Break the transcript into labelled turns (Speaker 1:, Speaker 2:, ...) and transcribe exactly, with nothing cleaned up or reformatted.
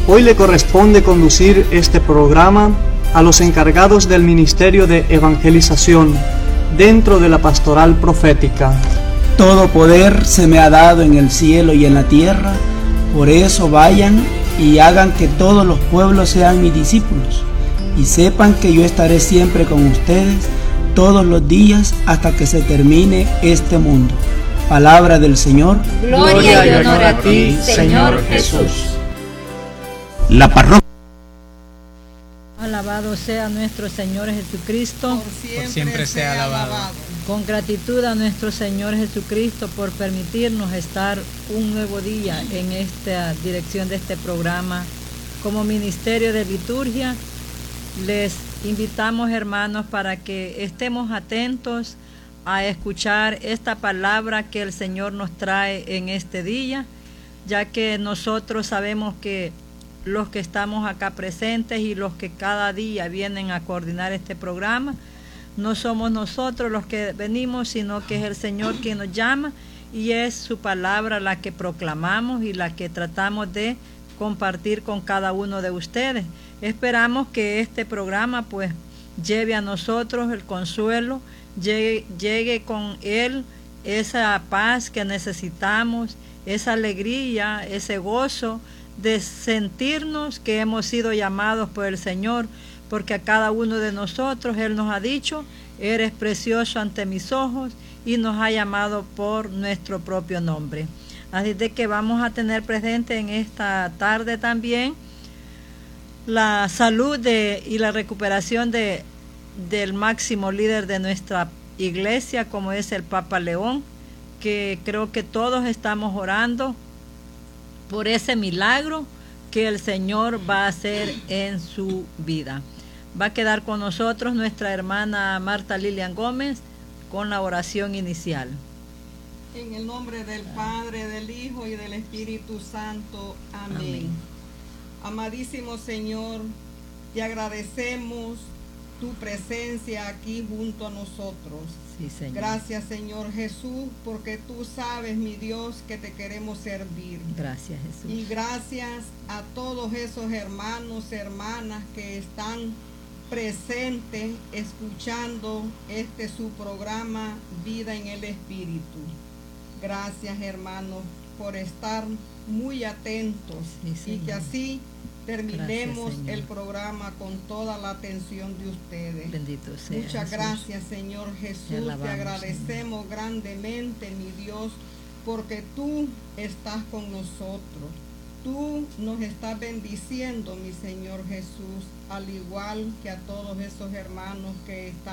Speaker 1: Hoy le corresponde conducir este programa a los encargados del Ministerio de Evangelización dentro de la Pastoral Profética.
Speaker 2: Todo poder se me ha dado en el cielo y en la tierra, por eso vayan y hagan que todos los pueblos sean mis discípulos, y sepan que yo estaré siempre con ustedes todos los días hasta que se termine este mundo. Palabra del Señor.
Speaker 3: Gloria y honor a ti, Señor Jesús.
Speaker 2: La parroquia.
Speaker 4: Alabado sea nuestro Señor Jesucristo.
Speaker 3: Por siempre, por siempre sea alabado. alabado.
Speaker 4: Con gratitud a nuestro Señor Jesucristo por permitirnos estar un nuevo día en esta dirección de este programa. Como Ministerio de Liturgia, les invitamos, hermanos, para que estemos atentos a escuchar esta palabra que el Señor nos trae en este día, ya que nosotros sabemos que los que estamos acá presentes y los que cada día vienen a coordinar este programa, no somos nosotros los que venimos, sino que es el Señor quien nos llama, y es su palabra la que proclamamos y la que tratamos de compartir con cada uno de ustedes. Esperamos que este programa pues lleve a nosotros el consuelo, llegue, llegue con él esa paz que necesitamos, esa alegría, ese gozo de sentirnos que hemos sido llamados por el Señor, porque a cada uno de nosotros Él nos ha dicho: eres precioso ante mis ojos, y nos ha llamado por nuestro propio nombre. Así de que vamos a tener presente en esta tarde también la salud de, y la recuperación de, del máximo líder de nuestra iglesia, como es el Papa León, que creo que todos estamos orando por ese milagro que el Señor va a hacer en su vida. Va a quedar con nosotros nuestra hermana Marta Lilian Gómez con la oración inicial.
Speaker 3: En el nombre del Padre, del Hijo y del Espíritu Santo. Amén. Amén. Amadísimo Señor, te agradecemos tu presencia aquí junto a nosotros.
Speaker 4: Sí, Señor.
Speaker 3: Gracias, Señor Jesús, porque tú sabes, mi Dios, que te queremos servir.
Speaker 4: Gracias, Jesús.
Speaker 3: Y gracias a todos esos hermanos, hermanas que están presentes escuchando este su programa Vida en el Espíritu. Gracias, hermanos, por estar muy atentos, sí, y que así terminemos gracias, el programa con toda la atención de ustedes.
Speaker 4: Bendito sea
Speaker 3: Muchas
Speaker 4: Jesús. Gracias,
Speaker 3: Señor Jesús. Te,
Speaker 4: alabamos,
Speaker 3: te agradecemos
Speaker 4: Señor.
Speaker 3: grandemente, mi Dios, porque tú estás con nosotros. Tú nos estás bendiciendo, mi Señor Jesús, al igual que a todos esos hermanos que están